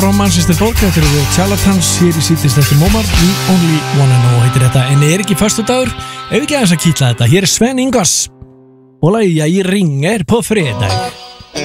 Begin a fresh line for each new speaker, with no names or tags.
frá Manchester Borg. Þetta eru Charlatans hér í síðist eftir Momar í Only Wanna Know heitir þetta. En ekki föstudagur, ef ekki aðeins að kýtla þetta. Hér Sven Ingvars. Bolla, jag ringer på fredag.